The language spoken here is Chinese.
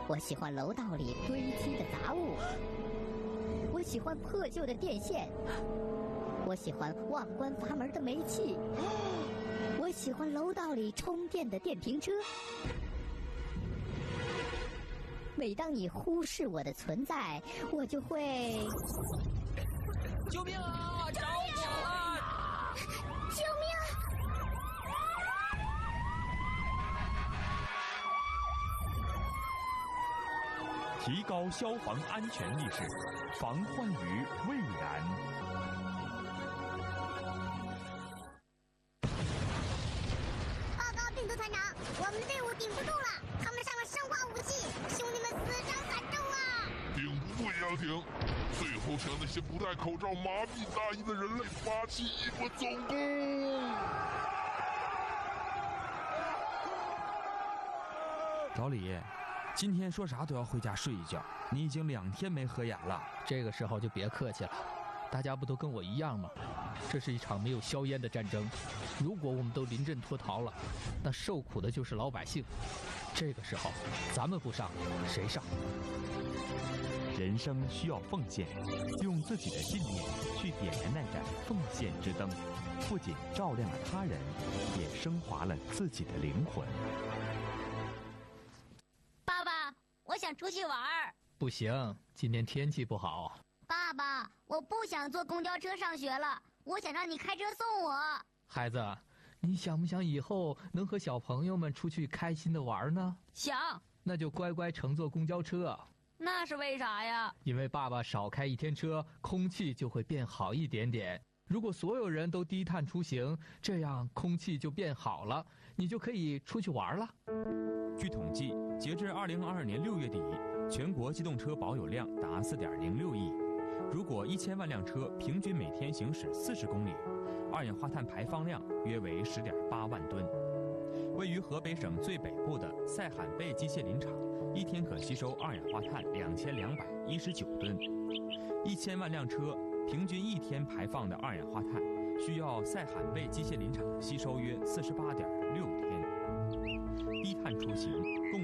我喜欢楼道里堆积的杂物，我喜欢破旧的电线，我喜欢忘关阀门的煤气，我喜欢楼道里充电的电瓶车。每当你忽视我的存在，我就会…… 救命啊！着火了！ 救命！ 提高消防安全意识，防患于未然。 报告病毒团长，我们的队伍顶不住了，他们上了生化武器，兄弟们死伤惨重啊！ 顶不住也要顶，最后向那些不戴口罩、麻痹大意的人类发起一波总攻！ 老李，今天说啥都要回家睡一觉，你已经2天没合眼了。 这个时候就别客气了，大家不都跟我一样吗？这是一场没有硝烟的战争，如果我们都临阵脱逃了，那受苦的就是老百姓。这个时候咱们不上谁上？ 人生需要奉献，用自己的信念去点燃那盏奉献之灯，不仅照亮了他人，也升华了自己的灵魂。 爸爸，我想出去玩儿。 不行，今天天气不好。 爸爸，我不想坐公交车上学了，我想让你开车送我。 孩子，你想不想以后能和小朋友们出去开心的玩呢？ 想。 那就乖乖乘坐公交车。 那是为啥呀？ 因为爸爸少开1天车，空气就会变好一点点。如果所有人都低碳出行，这样空气就变好了，你就可以出去玩了。 据统计，截至2022年6月底，全国机动车保有量达4.06亿。如果1000万辆车平均每天行驶40公里，二氧化碳排放量约为10.8万吨。位于河北省最北部的塞罕贝机械林场，一天可吸收二氧化碳2219吨。1000万辆车平均一天排放的二氧化碳，需要塞罕贝机械林场吸收约48.6天。低碳出行共